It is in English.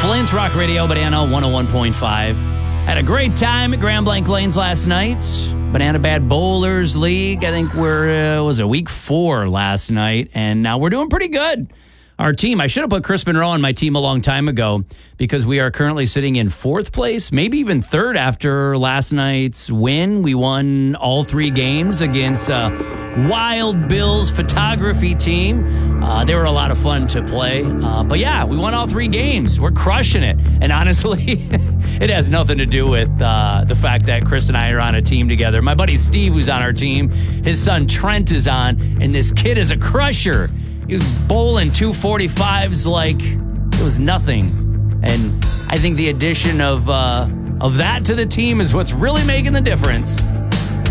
Flint's Rock Radio, Banana 101.5. Had a great time at Grand Blanc Lanes last night. Banana Bad Bowlers League. I think was it week 4 last night, and now we're doing pretty good. Our team, I should have put Chris Monroe on my team a long time ago because we are currently sitting in 4th place, maybe even 3rd after last night's win. We won all 3 games against Wild Bill's photography team. They were a lot of fun to play. But yeah, we won all 3 games. We're crushing it. And honestly, it has nothing to do with the fact that Chris and I are on a team together. My buddy Steve, who's on our team, his son Trent is on, and this kid is a crusher. He was bowling 245s like it was nothing. And I think the addition of that to the team is what's really making the difference.